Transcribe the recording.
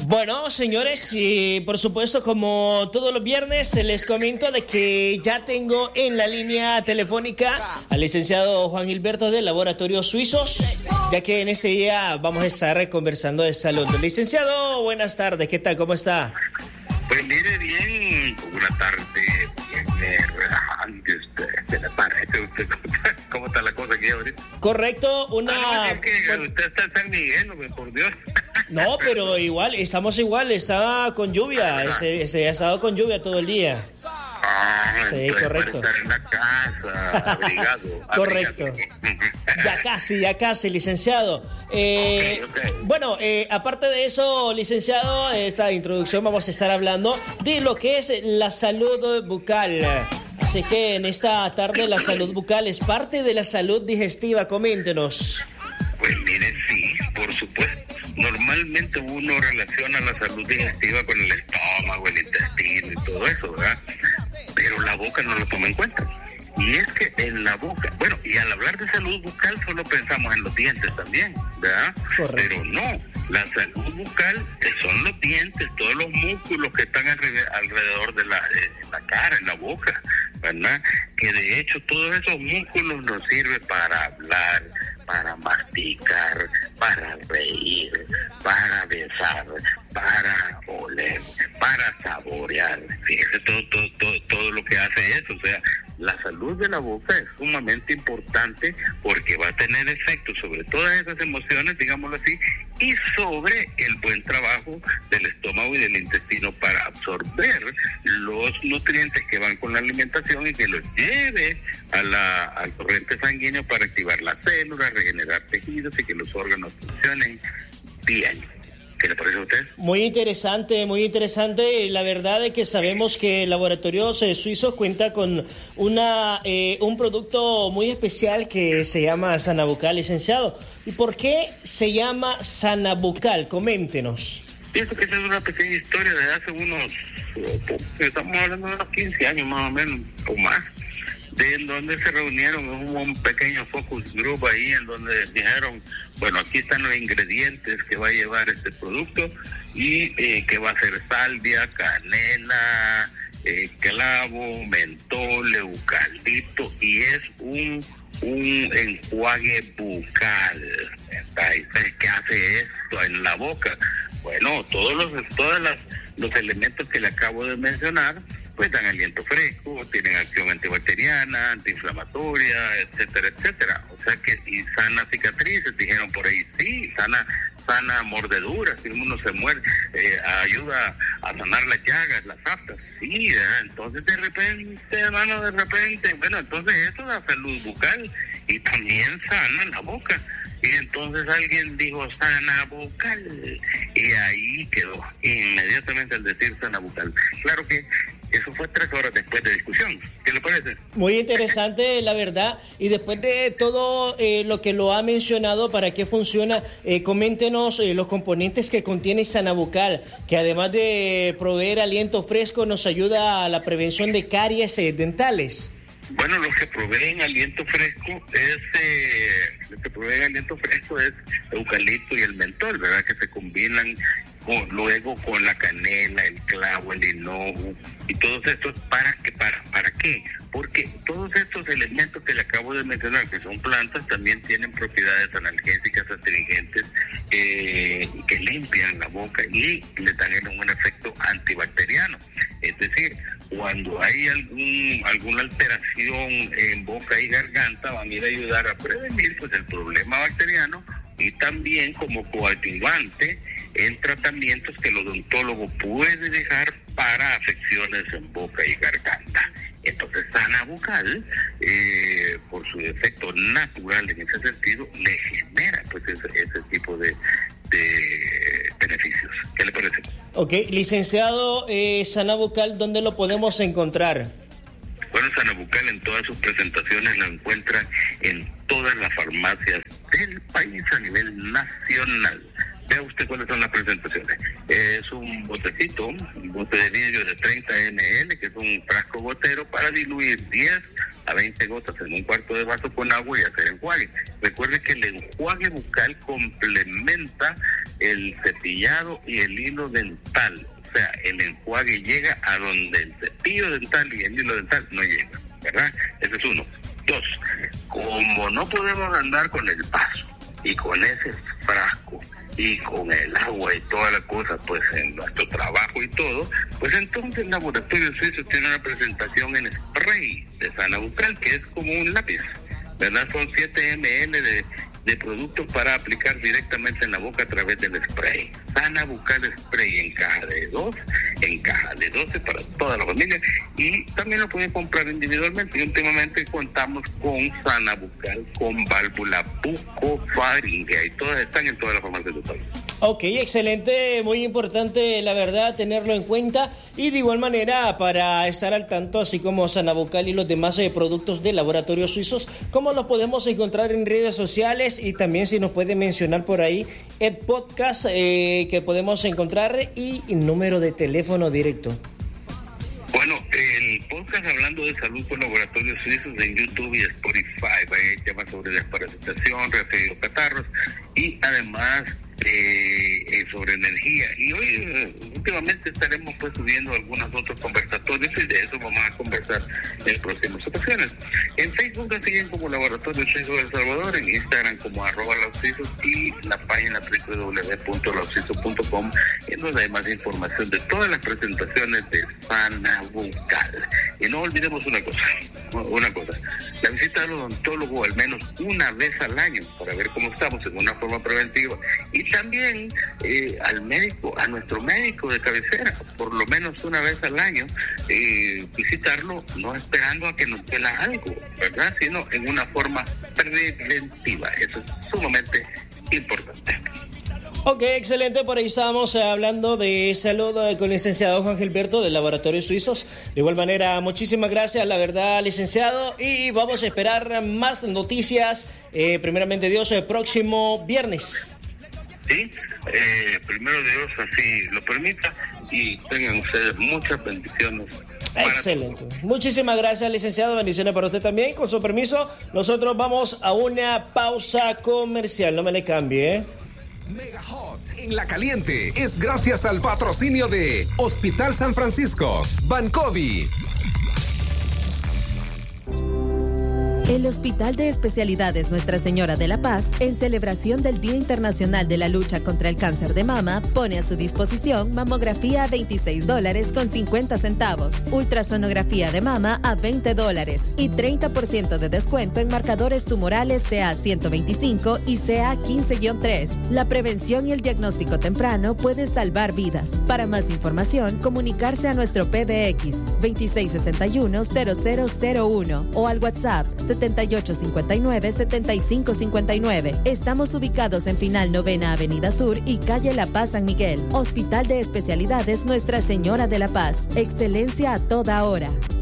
Bueno, señores, y por supuesto, como todos los viernes, les comento de que ya tengo en la línea telefónica al licenciado Juan Gilberto de Laboratorios Suizos, ya que en ese día vamos a estar conversando de salud. Licenciado, buenas tardes, ¿qué tal? ¿Cómo está? Pues mire, bien, una tarde bien relajante de la tarde. ¿Cómo está la cosa aquí ahorita? Correcto, no, es que usted está en San Miguel, por Dios. No, pero igual, estamos igual, está con lluvia, se ha estado con lluvia todo el día. Sí, correcto. Estar en la casa, abrigado. Correcto. Ya casi, licenciado. Okay. Bueno, aparte de eso, licenciado, esta introducción vamos a estar hablando de lo que es la salud bucal. Así que en esta tarde la salud bucal es parte de la salud digestiva. Coméntenos. Pues mire, sí, por supuesto. Normalmente uno relaciona la salud digestiva con el estómago, el intestino y todo eso, ¿verdad? Pero la boca no lo toma en cuenta. Y es que en la boca, bueno, y al hablar de salud bucal solo pensamos en los dientes también, ¿verdad? Correcto. Pero no, la salud bucal son los dientes, todos los músculos que están alrededor de la cara, en la boca, ¿verdad? Que de hecho todos esos músculos nos sirven para hablar, para masticar, para reír, para besar, para oler, para saborear. Fíjese todo lo que hace eso. O sea, la salud de la boca es sumamente importante porque va a tener efectos sobre todas esas emociones, digámoslo así, y sobre el buen trabajo del estómago y del intestino para absorber los nutrientes que van con la alimentación y que los lleve al torrente sanguíneo para activar las células, regenerar tejidos y que los órganos funcionen bien. ¿Qué le parece a usted? Muy interesante. La verdad es que sabemos que Laboratorios Suizos cuenta con un producto muy especial que se llama Sanabucal, licenciado. ¿Y por qué se llama Sanabucal? Coméntenos. Pienso que esa es una pequeña historia de hace estamos hablando de unos 15 años más o menos, o más, de donde se reunieron un pequeño focus group ahí, en donde dijeron, bueno, aquí están los ingredientes que va a llevar este producto y que va a ser salvia, canela, clavo, mentol, eucalipto, y es un enjuague bucal. ¿Qué hace esto en la boca? Bueno, todos los elementos que le acabo de mencionar pues dan aliento fresco, tienen acción antibacteriana, antiinflamatoria, etcétera, etcétera. O sea que, y sana cicatrices, dijeron por ahí, sí, sana mordeduras, si uno se muerde, ayuda a sanar las llagas, las aftas, sí, entonces de repente, bueno, entonces eso da salud bucal y también sana la boca. Y entonces alguien dijo Sanabucal y ahí quedó inmediatamente al decir Sanabucal. Claro que eso fue 3 horas después de discusión. ¿Qué le parece? Muy interesante, la verdad. Y después de todo lo que lo ha mencionado, ¿para qué funciona? Coméntenos los componentes que contiene Sanabucal, que además de proveer aliento fresco, nos ayuda a la prevención de caries dentales. Bueno, lo que proveen aliento fresco es eucalipto y el mentol, ¿verdad? Que se combinan luego con la canela, el clavo, el hinojo y todos estos. ¿Para qué? Porque todos estos elementos que le acabo de mencionar, que son plantas, también tienen propiedades analgésicas, astringentes, que limpian la boca y le dan un efecto antibacteriano. Es decir, cuando hay alguna alteración en boca y garganta, van a ir a ayudar a prevenir pues el problema bacteriano, y también como coadyuvante en tratamientos que el odontólogo puede dejar para afecciones en boca y garganta. Entonces, Sanabucal, por su efecto natural en ese sentido, le genera pues ese tipo de beneficios. ¿Qué le parece? Ok, licenciado, Sanabucal, ¿dónde lo podemos encontrar? Bueno, Sanabucal en todas sus presentaciones lo encuentran en todas las farmacias del país a nivel nacional. Vea usted cuáles son las presentaciones. Es un botecito, un bote de vidrio de 30 ml, que es un frasco gotero para diluir 10 a 20 gotas en un cuarto de vaso con agua y hacer enjuague. Recuerde que el enjuague bucal complementa el cepillado y el hilo dental. O sea, el enjuague llega a donde el cepillo dental y el hilo dental no llegan, ¿verdad? Ese es uno. 2, como no podemos andar con el vaso y con ese frasco y con el agua y toda la cosa, pues en nuestro trabajo y todo, pues entonces el Laboratorio Suizo tiene una presentación en spray de Sana Bucal, que es como un lápiz, ¿verdad? Son 7 ml de productos para aplicar directamente en la boca a través del spray. Sana Bucal Spray en caja de 2, en caja de 12 para toda la familia, y también lo pueden comprar individualmente. Y últimamente contamos con Sana Bucal con válvula bucofaringea y todas están en todas las farmacias del país. Ok, excelente, muy importante la verdad tenerlo en cuenta, y de igual manera para estar al tanto, así como Sana Bucal y los demás productos de Laboratorios Suizos, ¿cómo los podemos encontrar en redes sociales? Y también si nos puede mencionar por ahí el podcast que podemos encontrar y el número de teléfono directo. Bueno, el podcast Hablando de Salud con Laboratorios Suizos en YouTube y Spotify, hay temas sobre desparasitación, referido catarros y además sobre energía. Y hoy últimamente estaremos pues subiendo algunos otros conversatorios, y de eso vamos a conversar en próximas ocasiones. En Facebook nos siguen como Laboratorio Suizo de El Salvador, en Instagram como @lausuizos y la página www.lausuizos.com, en donde hay más información de todas las presentaciones de Sana Bucal. Y no olvidemos una cosa, la visita al odontólogo al menos una vez al año para ver cómo estamos en una forma preventiva, y también al médico, a nuestro médico de cabecera, por lo menos una vez al año, visitarlo, no esperando a que nos duela algo, ¿verdad? Sino en una forma preventiva. Eso es sumamente importante. Ok, excelente, por ahí estábamos hablando de salud con el licenciado Juan Gilberto de Laboratorios Suizos. De igual manera, muchísimas gracias, la verdad, licenciado, y vamos a esperar más noticias, primeramente Dios, el próximo viernes. Sí, primero Dios así lo permita, y tengan ustedes muchas bendiciones. Excelente. Muchísimas gracias, licenciado. Bendiciones para usted también. Con su permiso, nosotros vamos a una pausa comercial. No me le cambie, Mega Hot en La Caliente es gracias al patrocinio de Hospital San Francisco, Bancovi. El Hospital de Especialidades Nuestra Señora de la Paz, en celebración del Día Internacional de la Lucha contra el Cáncer de Mama, pone a su disposición mamografía a $26.50, ultrasonografía de mama a $20 y 30% de descuento en marcadores tumorales CA125 y CA15-3. La prevención y el diagnóstico temprano puede salvar vidas. Para más información, comunicarse a nuestro PBX 2661-0001 o al WhatsApp 7859-7559. Estamos ubicados en Final 9ª Avenida Sur y Calle La Paz San Miguel. Hospital de Especialidades Nuestra Señora de la Paz. Excelencia a toda hora.